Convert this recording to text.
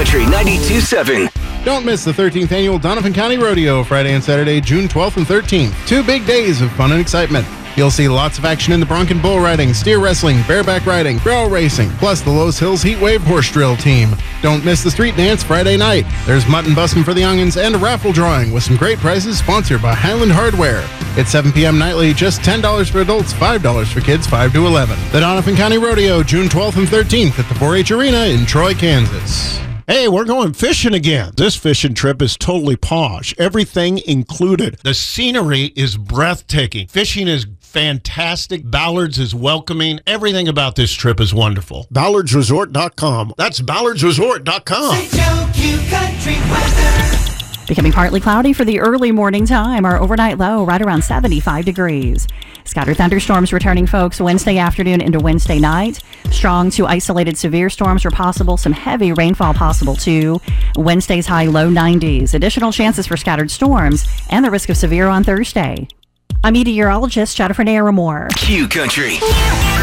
Country 92.7. Don't miss the 13th Annual Donovan County Rodeo, Friday and Saturday, June 12th and 13th. 2 big days of fun and excitement. You'll see lots of action in the bronc and bull riding, steer wrestling, bareback riding, barrel racing, plus the Lowe's Hills Heat Wave horse drill team. Don't miss the street dance Friday night. There's mutton busting for the youngins and a raffle drawing with some great prizes sponsored by Highland Hardware. It's 7 p.m. nightly, just $10 for adults, $5 for kids 5 to 11. The Donovan County Rodeo, June 12th and 13th at the 4-H Arena in Troy, Kansas. Hey, we're going fishing again. This fishing trip is totally posh. Everything included. The scenery is breathtaking. Fishing is fantastic. Ballards is welcoming. Everything about this trip is wonderful. BallardsResort.com. That's BallardsResort.com. St. Joe Q Country weather. Becoming partly cloudy for the early morning time. Our overnight low right around 75 degrees. Scattered thunderstorms returning, folks, Wednesday afternoon into Wednesday night. Strong to isolated severe storms are possible. Some heavy rainfall possible, too. Wednesday's high low 90s. Additional chances for scattered storms and the risk of severe on Thursday. I'm meteorologist Jennifer Naramore. Q Country.